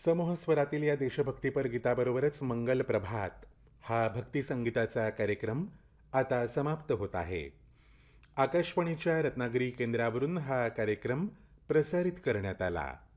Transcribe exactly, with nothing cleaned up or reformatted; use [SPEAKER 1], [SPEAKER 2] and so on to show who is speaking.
[SPEAKER 1] समूह स्वरातील या देशभक्तीपर गीताबरोबरच मंगल प्रभात हा भक्तिसंगीताचा कार्यक्रम आता समाप्त होत आहे. आकाशवाणीच्या रत्नागिरी केंद्रावरून हा कार्यक्रम प्रसारित करण्यात आला.